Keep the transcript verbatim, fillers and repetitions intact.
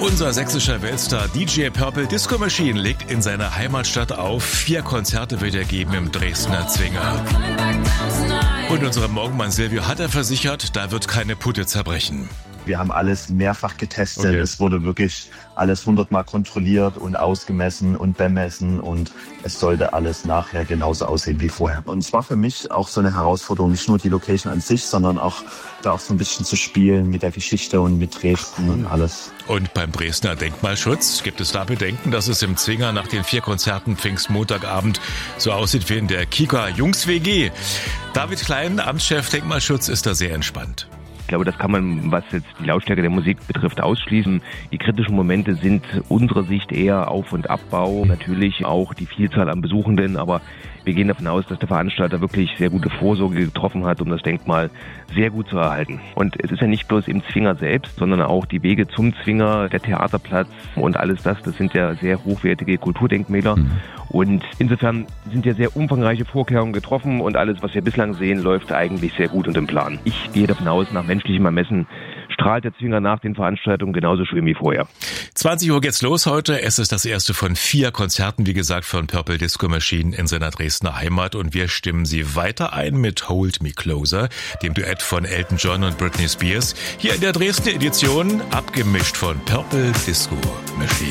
Unser sächsischer Weltstar D J Purple Disco Machine legt in seiner Heimatstadt auf. Vier Konzerte wird er geben im Dresdner Zwinger. Und unserem Morgenmann Silvio hat er versichert, da wird keine Putte zerbrechen. Wir haben alles mehrfach getestet. Okay. Es wurde wirklich alles hundertmal kontrolliert und ausgemessen und bemessen und es sollte alles nachher genauso aussehen wie vorher. Und es war für mich auch so eine Herausforderung, nicht nur die Location an sich, sondern auch da auch so ein bisschen zu spielen mit der Geschichte und mit Dresden und alles. Und beim Dresdner Denkmalschutz gibt es da Bedenken, dass es im Zwinger nach den vier Konzerten Pfingstmontagabend so aussieht wie in der Kika Jungs W G. David Klein, Amtschef Denkmalschutz, ist da sehr entspannt. Ich glaube, das kann man, was jetzt die Lautstärke der Musik betrifft, ausschließen. Die kritischen Momente sind unserer Sicht eher Auf- und Abbau. Natürlich auch die Vielzahl an Besuchenden, aber wir gehen davon aus, dass der Veranstalter wirklich sehr gute Vorsorge getroffen hat, um das Denkmal sehr gut zu erhalten. Und es ist ja nicht bloß im Zwinger selbst, sondern auch die Wege zum Zwinger, der Theaterplatz und alles das. Das sind ja sehr hochwertige Kulturdenkmäler. Mhm. Und insofern sind ja sehr umfangreiche Vorkehrungen getroffen und alles, was wir bislang sehen, läuft eigentlich sehr gut und im Plan. Ich gehe davon aus, nach menschlichem Ermessen strahlt der Zwinger nach den Veranstaltungen genauso schön wie vorher. zwanzig Uhr geht's los heute. Es ist das erste von vier Konzerten, wie gesagt, von Purple Disco Machine in seiner Dresdner Heimat. Und wir stimmen Sie weiter ein mit Hold Me Closer, dem Duett von Elton John und Britney Spears. Hier in der Dresdner Edition, abgemischt von Purple Disco Machine.